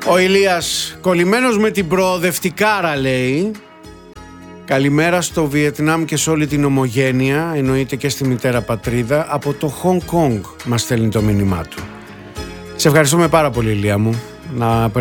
Ο Ηλίας, κολλημένος με την προοδευτικάρα, λέει. Καλημέρα στο Βιετνάμ και σε όλη την ομογένεια, εννοείται και στη μητέρα πατρίδα. Από το Χονγκ Κονγκ μας στέλνει το μήνυμά του. Σε ευχαριστούμε πάρα πολύ, Ηλία μου. Να